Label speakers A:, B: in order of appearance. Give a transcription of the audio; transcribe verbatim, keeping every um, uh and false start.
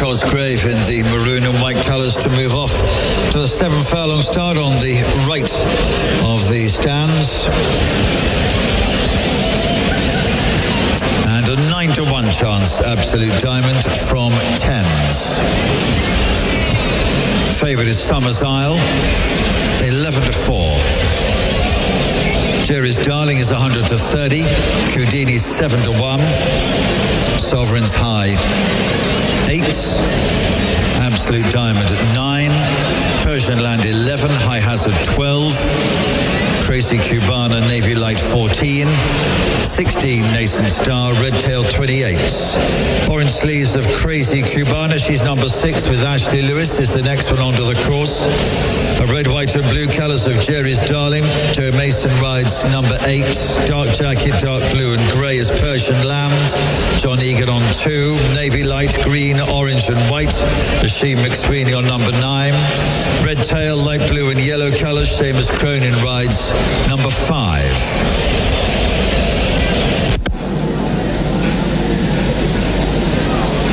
A: Cosgrave in the maroon and white colours to move off to the seven furlong start on the right of the stands. And a nine to one chance, Absolute Diamond from tens. Favourite is Summer's Isle, eleven to four. Jerry's Darling is one hundred to thirty. Houdini seven to one. Sovereign's High eight. Absolute Diamond at nine. Persian Land eleven. High Hazard twelve. Crazy Cubana, Navy Light fourteen. sixteen, Nascent Star, Red Tail twenty-eight. Orange Sleeves of Crazy Cubana, she's number six with Ashley Lewis, is the next one onto the course. A red, white and blue colours of Jerry's Darling. Joe Mason rides number eight. Dark Jacket, Dark Blue and Grey is Persian Land. John Egan on two. Navy Light, Green, Orange and White. Rasheen McSweeney on number nine. Red Tail, Light Blue and Yellow colours. Seamus Cronin rides number five.